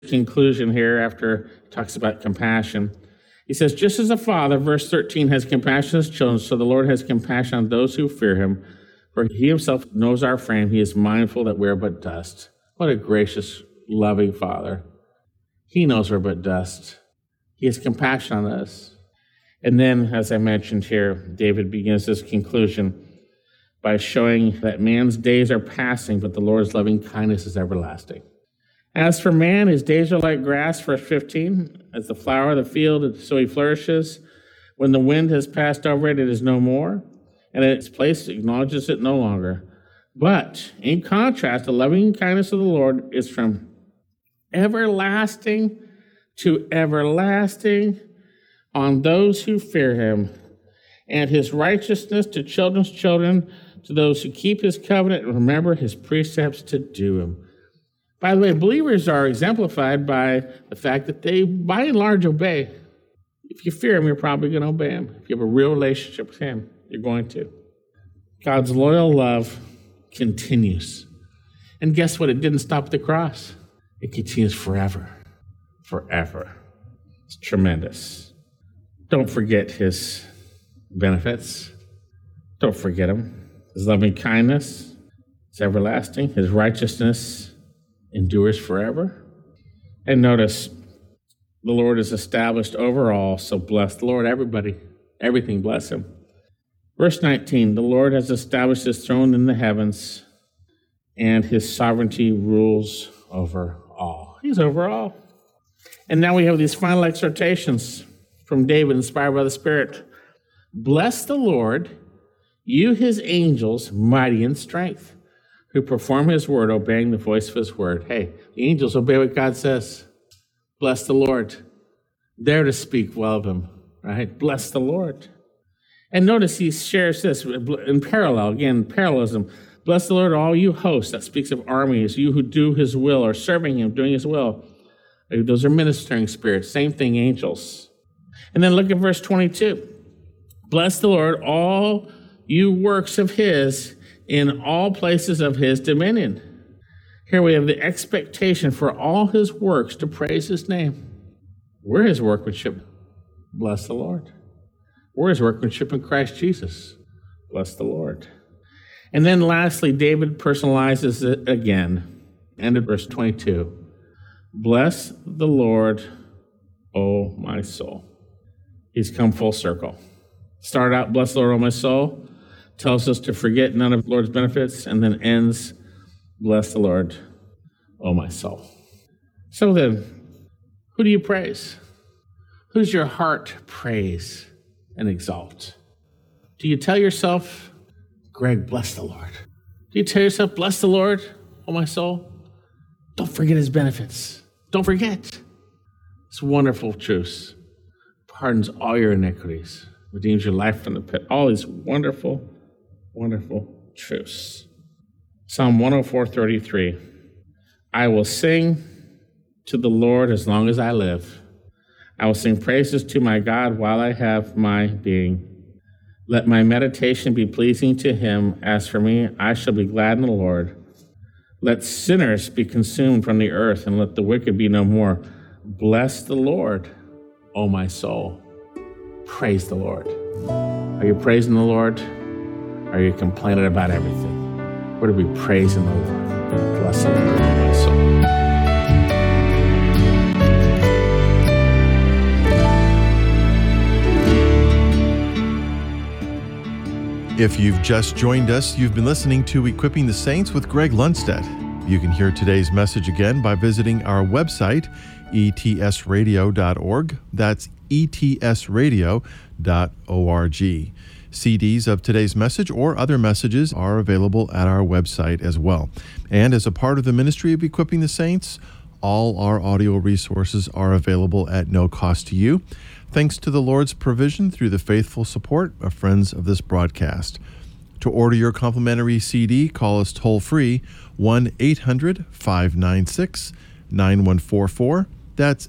conclusion here after he talks about compassion. He says, just as a father, verse 13, has compassion on his children, so the Lord has compassion on those who fear him. For he himself knows our frame. He is mindful that we are but dust. What a gracious, loving Father. He knows we're but dust. He has compassion on us. And then, as I mentioned here, David begins this conclusion by showing that man's days are passing, but the Lord's loving kindness is everlasting. As for man, his days are like grass, verse 15, as the flower of the field, so he flourishes. When the wind has passed over it, it is no more, and in its place acknowledges it no longer. But in contrast, the loving kindness of the Lord is from everlasting to everlasting on those who fear him, and his righteousness to children's children, to those who keep his covenant and remember his precepts to do them. By the way, believers are exemplified by the fact that they, by and large, obey. If you fear him, you're probably going to obey him. If you have a real relationship with him, you're going to. God's loyal love continues. And guess what? It didn't stop at the cross. It continues forever. Forever. It's tremendous. Don't forget his benefits. Don't forget him. His loving kindness is everlasting. His righteousness endures forever. And notice, the Lord is established over all, so bless the Lord, everybody. Everything bless him. Verse 19, the Lord has established his throne in the heavens, and his sovereignty rules over all. He's over all. And now we have these final exhortations from David, inspired by the Spirit. Bless the Lord, you his angels, mighty in strength, who perform his word, obeying the voice of his word. Hey, the angels obey what God says. Bless the Lord. They're to speak well of him, right? Bless the Lord. And notice he shares this in parallel, again, parallelism. Bless the Lord, all you hosts. That speaks of armies, you who do his will or serving him, doing his will. Those are ministering spirits. Same thing, angels. And then look at verse 22. Bless the Lord, all you works of his in all places of his dominion. Here we have the expectation for all his works to praise his name. We're his workmanship. Bless the Lord. We're his workmanship in Christ Jesus. Bless the Lord. And then lastly, David personalizes it again. End of verse 22. Bless the Lord, O my soul. He's come full circle. Start out, bless the Lord, O my soul. Tells us to forget none of the Lord's benefits, and then ends, bless the Lord, O my soul. So then, who do you praise? Who's your heart praise and exalt? Do you tell yourself, Greg, bless the Lord? Do you tell yourself, bless the Lord, O my soul? Don't forget his benefits. Don't forget. It's wonderful truths. Pardons all your iniquities. Redeems your life from the pit. All these wonderful, wonderful truths. Psalm 104:33. I will sing to the Lord as long as I live. I will sing praises to my God while I have my being. Let my meditation be pleasing to him. As for me, I shall be glad in the Lord. Let sinners be consumed from the earth, and let the wicked be no more. Bless the Lord, O my soul. Praise the Lord. Are you praising the Lord? Are you complaining about everything? What are we praising the Lord? Bless the Lord, O my soul. If you've just joined us, you've been listening to Equipping the Saints with Greg Lundstedt. You can hear today's message again by visiting our website, etsradio.org. That's etsradio.org. CDs of today's message or other messages are available at our website as well. And as a part of the ministry of Equipping the Saints, all our audio resources are available at no cost to you, thanks to the Lord's provision through the faithful support of friends of this broadcast. To order your complimentary CD, call us toll-free 1-800-596-9144. That's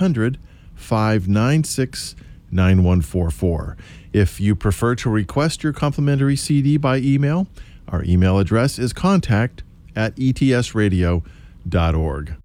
800-596-9144. If you prefer to request your complimentary CD by email, our email address is contact@etsradio.org.